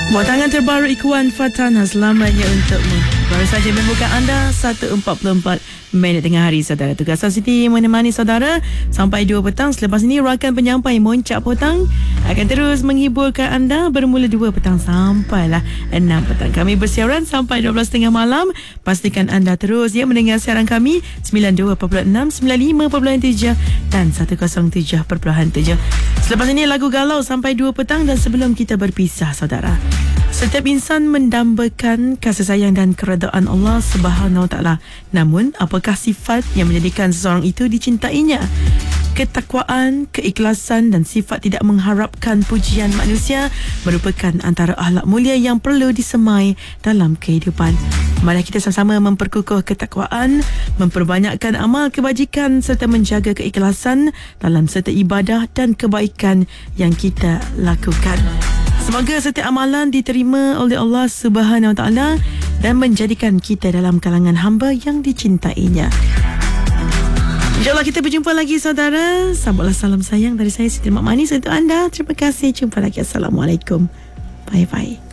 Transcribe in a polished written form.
Buat tangan terbaru Ikhwan Fatana, selamanya untukmu. Baru saja membuka anda 1.44 minit tengah hari, saudara. Tugasan Siti menemani saudara sampai 2 petang. Selepas ini rakan penyampai Moncak Petang akan terus menghiburkan anda bermula 2 petang sampailah 6 petang. Kami bersiaran sampai 12.30 malam. Pastikan anda terus mendengar siaran kami 92.6, 95.7 dan 107.7. Selepas ini lagu galau sampai 2 petang dan sebelum kita berpisah, saudara. Setiap insan mendambakan kasih sayang dan keredaan Allah Subhanahu Wa Taala. Namun, apakah sifat yang menjadikan seseorang itu dicintainya? Ketakwaan, keikhlasan dan sifat tidak mengharapkan pujian manusia merupakan antara akhlak mulia yang perlu disemai dalam kehidupan. Mari kita sama-sama memperkukuh ketakwaan, memperbanyakkan amal kebajikan serta menjaga keikhlasan dalam setiap ibadah dan kebaikan yang kita lakukan. Semoga setiap amalan diterima oleh Allah Subhanahu Wa Taala dan menjadikan kita dalam kalangan hamba yang dicintainya. InsyaAllah kita berjumpa lagi, saudara. Sambutlah salam sayang dari saya, Siti Mak Manis, untuk anda. Terima kasih. Jumpa lagi. Assalamualaikum. Bye-bye.